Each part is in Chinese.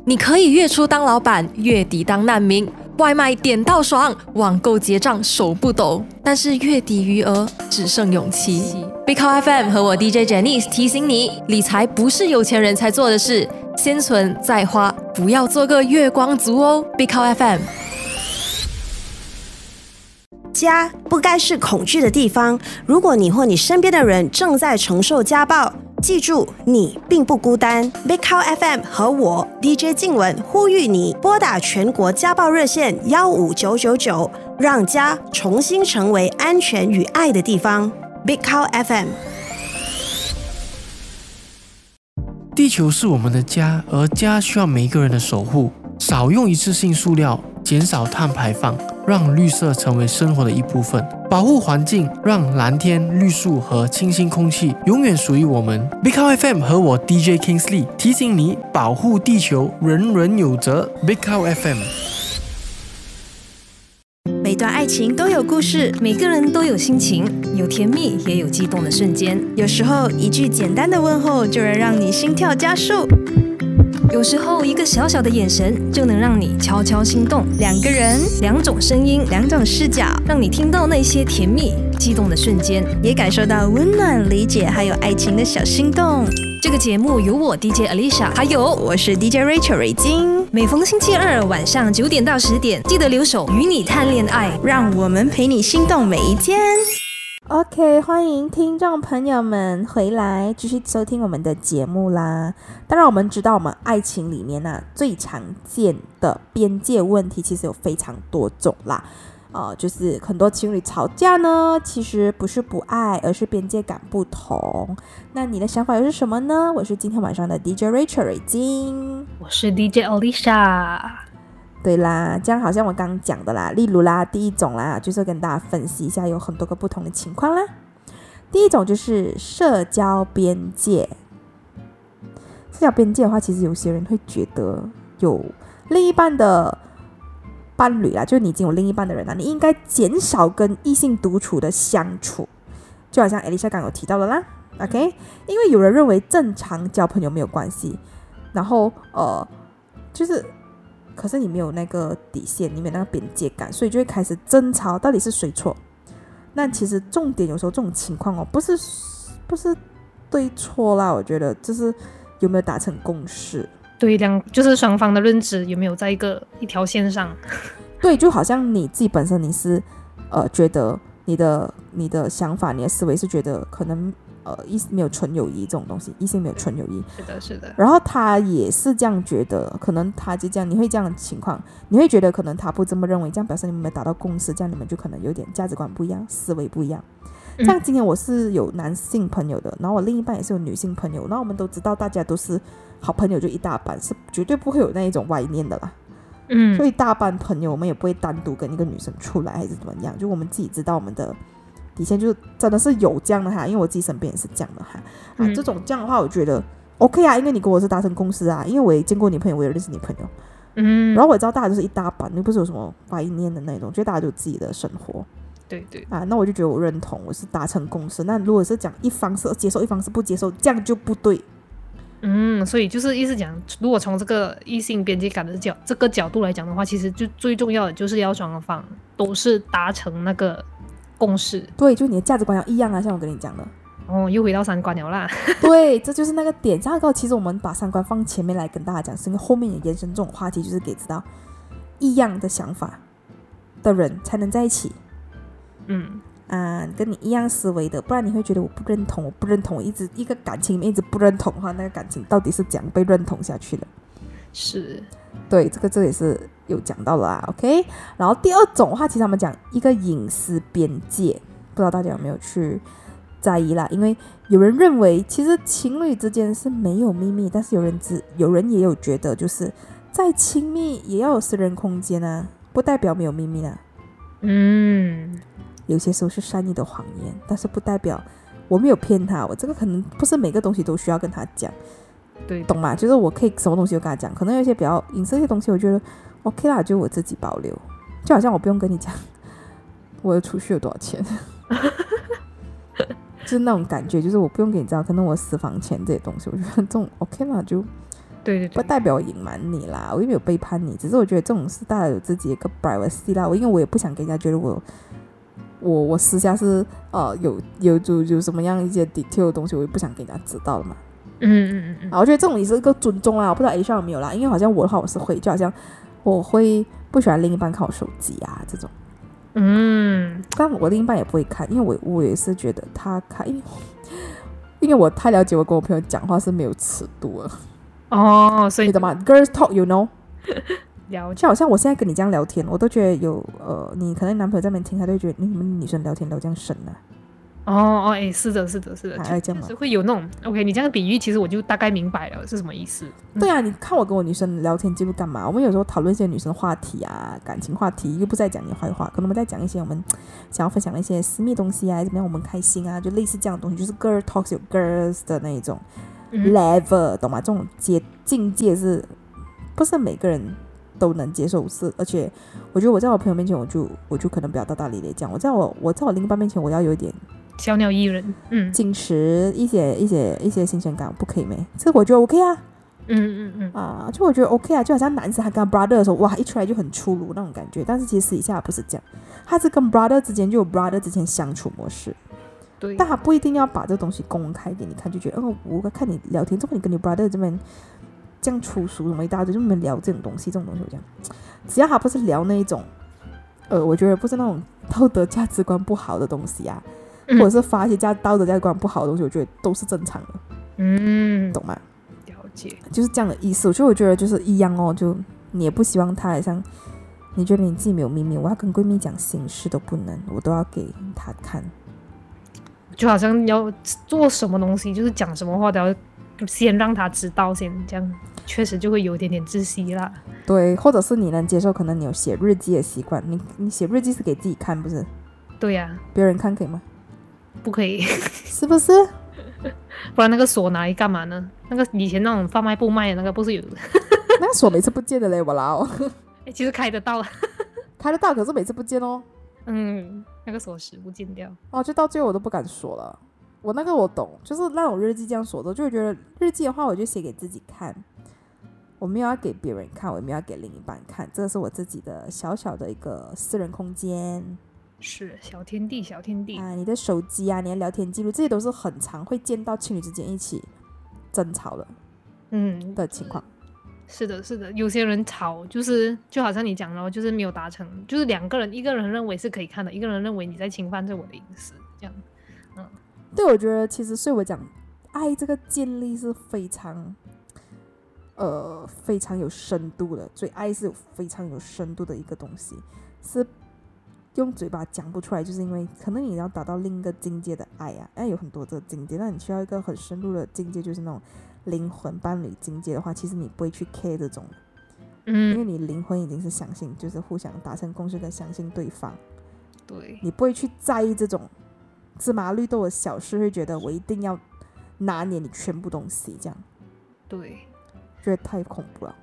你可以月初当老板，月底当难民，外卖点到爽，网购结账手不抖，但是月底余额只剩勇气。Big Cow FM 和我 DJ Janice 提醒你，理财不是有钱人才做的事，先存再花，不要做个月光族哦。Big Cow FM。 家不该是恐惧的地方。如果你或你身边的人正在承受家暴，记住，你并不孤单。Big Cow FM 和我 DJ 静雯呼吁你拨打全国家暴热线15999，让家重新成为安全与爱的地方。Big Cow FM。 地球是我们的家，而家需要每一个人的守护。少用一次性塑料，减少碳排放，让绿色成为生活的一部分，保护环境，让蓝天、绿树和清新空气永远属于我们。Big Cow FM 和我 DJ Kingsley 提醒你，保护地球，人人有责。Big Cow FM。 每段爱情都有故事， 每个人都有心情，有甜蜜也有激动的瞬间。 有时候一句简单的问候就能让你心跳加速， 有时候一个小小的眼神就能让你悄悄心动。 两个人， 两种声音， 两种视角， 让你听到那些甜蜜激动的瞬间， 也感受到温暖、理解还有爱情的小心动。 这个节目由我 DJ Alicia 还有我是 DJ Rachel 蕊晶， 每逢星期二晚上9点到10点，记得留守与你谈恋爱， 让我们陪你心动每一天。 OK， 欢迎听众朋友们回来继续收听我们的节目啦。当然我们知道我们爱情里面最常见的边界问题其实有非常多种啦。就是很多情侣吵架呢，其实不是不爱，而是边界感不同。那你的想法又是什么呢？我是今天晚上的 DJ Rachel 蕊晶， 我是 DJ Alicia。 对啦，这样好像我刚刚讲的啦，例如啦，第一种啦，就是跟大家分析一下有很多个不同的情况啦。第一种就是社交边界。社交边界的话，其实有些人会觉得有另一半的伴侣啦，就是你已经有另一半的人啦，你应该减少跟异性独处的相处，就好像 Alicia 刚有提到的啦 ，OK？ 因为有人认为正常交朋友没有关系，然后就是可是你没有那个底线，你没有那个边界感，所以就会开始争吵，到底是谁错？那其实重点有时候这种情况不是对错啦，我觉得就是有没有达成共识。 对，就是双方的认知有没有在一条线上。 对，就好像你自己本身你是觉得你的想法你的思维是觉得可能没有纯友谊这种东西，异性没有纯友谊， 是的， 然后他也是这样觉得，可能他就这样，你会这样的情况，你会觉得可能他不这么认为，这样表示你们没达到共识，这样你们就可能有点价值观不一样，思维不一样。像今天我是有男性朋友的，然后我另一半也是有女性朋友，然后我们都知道大家都是好朋友，就一大班，是绝对不会有那一种歪念的啦。所以大班朋友我们也不会单独跟一个女生出来还是怎么样，就我们自己知道我们的底线，就是真的是有这样的哈，因为我自己身边也是这样的哈。这样的话我觉得 OK 啊，因为你跟我是达成共识啊，因为我也见过你朋友，我也认识你朋友，然后我也知道大家就是一大班，又不是有什么歪念的那种，觉得大家都有自己的生活。 对那我就觉得我认同，我是达成共识。那如果是讲一方是接受，一方是不接受，这样就不对。 所以就是意思讲，如果从这个异性边界感的这个角度来讲的话，其实就最重要的就是要双方都是达成那个共识。 对，就你的价值观要一样啊，像我跟你讲的。 又回到三观了啦。 对，这就是那个点。这样其实我们把三观放前面来跟大家讲，是因为后面也延伸这种话题，就是给知道一样的想法的人才能在一起。跟你一样思维的，不然你会觉得我不认同，我一个感情里面一直不认同的话，那个感情到底是怎样被认同下去的？ 是， 对，这也是有讲到了啊 ，OK。然后第二种的话，其实他们讲一个隐私边界，不知道大家有没有去在意啦？因为有人认为，其实情侣之间是没有秘密，但是有人也有觉得，就是再亲密也要有私人空间啊，不代表没有秘密啊。有些时候是善意的谎言，但是不代表我没有骗他，我这个可能不是每个东西都需要跟他讲， 对， 懂吗？就是我可以什么东西都跟他讲，可能有一些比较隐私的东西，我觉得 OK 啦，就我自己保留，就好像我不用跟你讲我的储蓄有多少钱，就是那种感觉，就是我不用给你知道，可能我私房钱这些东西，我觉得这种 OK 啦，就对对对， 不代表我隐瞒你啦，我又没有背叛你，只是我觉得这种事大家有自己的一个 privacy 啦，因为我也不想给人家觉得我私下是有什么样一些 detail 的东西，我也不想给人家知道的嘛。我觉得这种也是一个尊重啦，我不知道 A 上有没有啦，因为好像我的话我是会，就好像我会不喜欢另一半看我手机啊这种。但我另一半也不会看，因为我也是觉得他看，因为我太了解我跟我朋友讲话是没有尺度的。 所以你懂吗 ？Girls talk, you know 了解。 就好像我现在跟你这样聊天，我都觉得有你可能男朋友在那边听，他都会觉得你们女生聊天聊这样深啊。 是的，确实会有那种 OK， 你这样比喻，其实我就大概明白了是什么意思。 对啊，你看我跟我女生聊天记录干嘛？我们有时候讨论一些女生话题啊，感情话题，又不在讲你坏话，可能我们在讲一些我们想要分享的一些私密东西啊，怎么样我们开心啊，就类似这样的东西，就是 girl talks 有 girls 的那一种 level，懂吗？这种境界是不是每个人都能接受？是，而且我觉得我在我朋友面前，我就可能比较大大咧咧这样。我在我另一半面前，我要有一点小鸟依人， 矜持一些新鲜感，不可以没？这我觉得 OK 啊。就我觉得 OK 啊，就好像男生他跟他 brother 的时候，哇，一出来就很粗鲁那种感觉，但是其实私底下不是这样，他是跟 brother 之间就有 brother 之间相处模式。 对， 但他不一定要把这个东西公开给你看，就觉得我看你聊天，这么你跟你 brother 这边这样粗俗什么一大堆，就没聊这种东西，我这样，只要他不是聊那一种，我觉得不是那种道德价值观不好的东西啊，或者是发一些道德价值观不好的东西，我觉得都是正常的，懂吗？ 了解， 就是这样的意思。我觉得就是一样哦，就你也不希望他好像你觉得你自己没有秘密，我要跟闺蜜讲心事都不能，我都要给他看。 就好像要做什么东西，就是讲什么话都要先让他知道先，这样确实就会有一点点窒息啦。 对，或者是你能接受，可能你有写日记的习惯，你写日记是给自己看，不是？对呀， 别人看可以吗？ 不可以， 是不是？ 不然那个锁拿来干嘛呢？那个以前那种贩卖部卖的那个不是有那个锁每次不见的嘞，我老其实开得到开得到，可是每次不见哦。 那个锁匙不见掉就到最后我都不敢锁了。我那个我懂，就是那种日记这样锁着，就会觉得日记的话我就写给自己看，我没有要给别人看，我也没有要给另一半看，这个是我自己的小小的一个私人空间， 是小天地你的手机啊，你的聊天记录，这些都是很常会见到情侣之间一起争吵的的情况。 是的，有些人吵就好像你讲的，就是没有达成，就是两个人，一个人认为是可以看的，一个人认为你在侵犯着我的隐私，这样。 对，我觉得其实所以我讲，爱这个建立是非常有深度的，所以爱是非常有深度的一个东西，是用嘴巴讲不出来，就是因为可能你要达到另一个境界的爱啊，爱有很多这个境界，那你需要一个很深入的境界，就是那种灵魂伴侣境界的话，其实你不会去 care 这种，因为你灵魂已经是相信，就是互相达成共识跟相信对方， 对， 你不会去在意这种芝麻绿豆的小事，会觉得我一定要拿捏你全部东西，这样， 对， 觉得太恐怖了。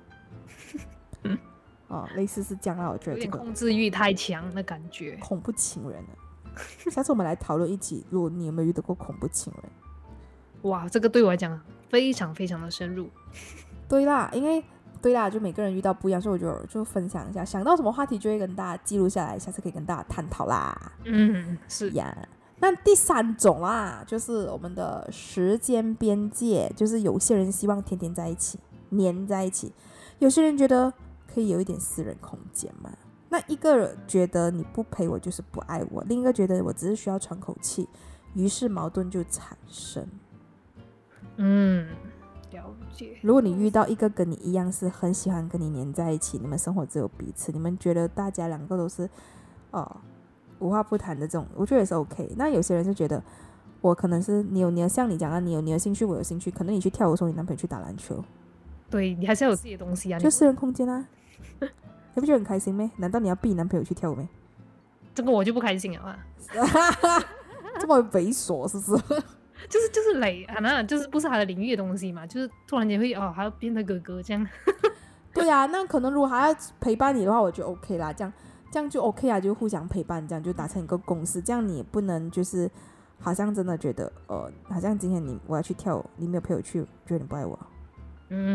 类似是这样啊，我觉得这个有点控制欲太强的感觉， 恐怖情人下次我们来讨论一起，如果你有没有遇到过恐怖情人？ 哇，这个对我来讲非常非常的深入。 对啦，就每个人遇到不一样，所以我就分享一下，想到什么话题就会跟大家记录下来，下次可以跟大家探讨啦。 是呀。那第三种啦，就是我们的时间边界，就是有些人希望天天在一起，黏在一起，有些人觉得可以有一点私人空间嘛。那一个人觉得你不陪我就是不爱我，另一个觉得我只是需要喘口气，于是矛盾就产生。 了解。 如果你遇到一个跟你一样是很喜欢跟你黏在一起，你们生活只有彼此，你们觉得大家两个都是无话不谈的这种，我觉得也是 OK。那有些人就觉得我可能是你有像你讲的，你有你的兴趣，我有兴趣，可能你去跳舞的时候，你男朋友去打篮球， 对，你还是要有自己的东西啊， 就私人空间啊。你不觉得很开心咩？难道你要逼你男朋友去跳舞咩？ 这个我就不开心了啊。 这么猥琐是不是？ 就是累啊，就是不是他的领域的东西嘛，就是突然间会还要变成哥哥这样。 对啊，那可能如果还要陪伴你的话，我就 OK 啦，这样就 OK 啊，就互相陪伴，这样就达成一个共识。这样你也不能就是好像真的觉得好像今天我要去跳舞，你没有陪我去，觉得你不爱我。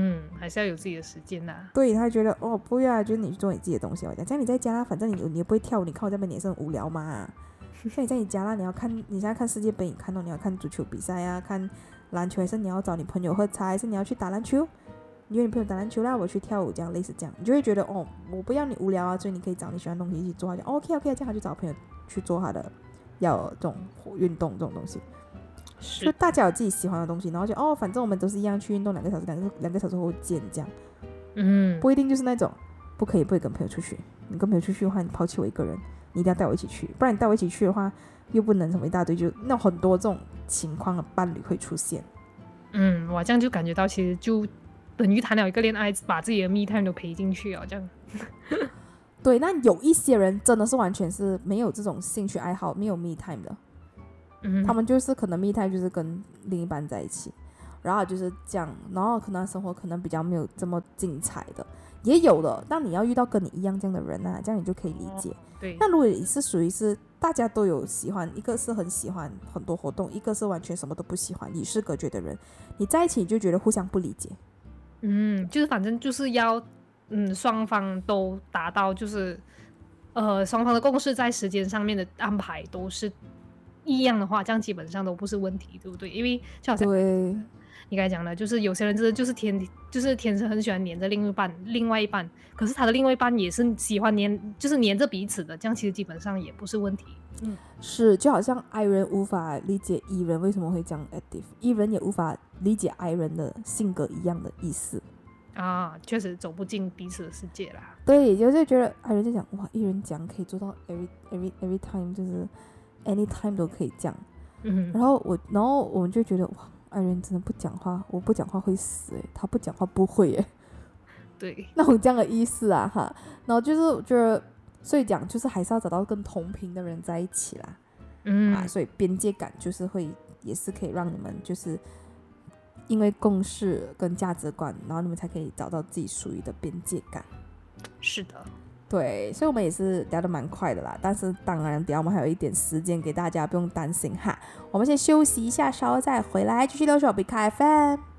还是要有自己的时间呐。 对，他觉得哦不要啊，就是你去做你自己的东西。我讲，这样你在家啦，反正你又不会跳舞，你看我这边你也是很无聊嘛。像你在你家啦，你现在看世界杯，你看到你要看足球比赛啊，看篮球，还是你要找你朋友喝茶，还是你要去打篮球？你约你朋友打篮球啦，我去跳舞，这样类似这样，你就会觉得哦，我不要你无聊啊，所以你可以找你喜欢的东西一起做。OK， 这样他就找朋友去做他的要这种运动这种东西。就大家有自己喜欢的东西，然后就反正我们都是一样去运动2个小时，两个小时后见这样。不一定就是那种不可以跟朋友出去，你跟朋友出去的话，你抛弃我一个人，你一定要带我一起去，不然你带我一起去的话，又不能什么一大堆，就那很多这种情况的伴侣会出现。 我这样就感觉到其实就等于谈了一个恋爱，把自己的 me time 都陪进去这样。 对，那有一些人真的是完全是没有这种兴趣爱好，没有 me time 的。他们就是可能 me time 就是跟另一半在一起，然后就是这样，然后可能生活可能比较没有这么精彩的，也有的。但你要遇到跟你一样这样的人啊，这样你就可以理解。 对。 那如果你是属于是大家都有喜欢，一个是很喜欢很多活动，一个是完全什么都不喜欢，与世隔绝的人，你在一起你就觉得互相不理解。 就是反正就是要双方都达到，就是双方的共识在时间上面的安排都是一样的话，这样基本上都不是问题，对不对？因为就好像你刚才讲的，就是有些人真的就是天生很喜欢黏着另外一半，可是他的另外一半也是喜欢就是黏着彼此的，这样其实基本上也不是问题。 是，就好像 I 人无法理解 E 人为什么会这样 active，E 人也无法理解 I 人的性格一样的意思啊，确实走不进彼此的世界啦。 对，就是觉得 I 人就讲哇，E 人讲可以做到 every time， 就是 anytime 都可以讲。然后我们就觉得哇，I 人真的不讲话，我不讲话会死他不讲话不会对， 那种这样的意思啊哈。然后就是我觉得。所以讲就是还是要找到跟同频的人在一起啦，所以边界感就是也是可以让你们就是因为共识跟价值观，然后你们才可以找到自己属于的边界感。 是的， 对，所以我们也是聊得蛮快的啦，但是当然等一下我们还有一点时间给大家，不用担心哈。我们先休息一下，稍后再回来继续留守 BKFM。